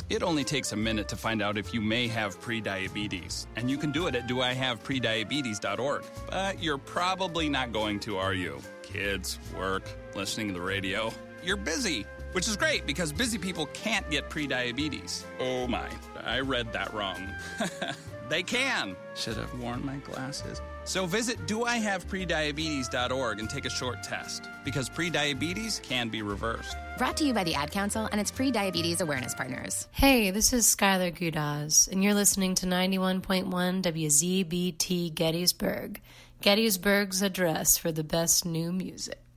It only takes a minute to find out if you may have prediabetes, and you can do it at doihaveprediabetes.org. But you're probably not going to, are you? Kids, work, listening to the radio. You're busy, which is great because busy people can't get prediabetes. Oh my, I read that wrong. They can. Should have worn my glasses. So visit doihaveprediabetes.org and take a short test, because prediabetes can be reversed. Brought to you by the Ad Council and its pre-diabetes awareness partners. Hey, this is Skylar Gudaz, and you're listening to 91.1 WZBT Gettysburg, Gettysburg's address for the best new music.